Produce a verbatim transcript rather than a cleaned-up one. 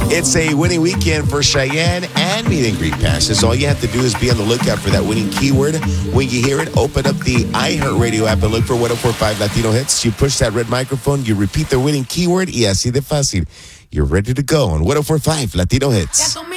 It's a winning weekend for Cheyenne and Meet and Greet passes. All you have to do is be on the lookout for that winning keyword. When you hear it, open up the iHeartRadio app and look for one oh four point five Latino Hits. You push that red microphone, you repeat the winning keyword, y así de fácil. You're ready to go on one oh four point five Latino Hits.